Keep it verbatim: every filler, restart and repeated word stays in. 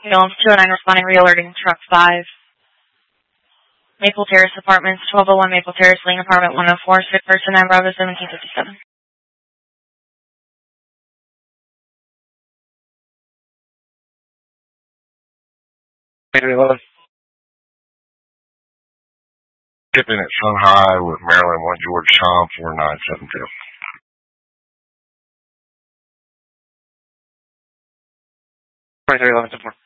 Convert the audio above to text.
Ambulance two oh nine responding, re-alerting truck five. Maple Terrace Apartments, twelve oh one Maple Terrace, Lane Apartment one oh four, sick person nine Bravo seventeen fifty-seven. Tipping at Sun High with Maryland one George Tom four nine seven two. twenty-three eleven ten four.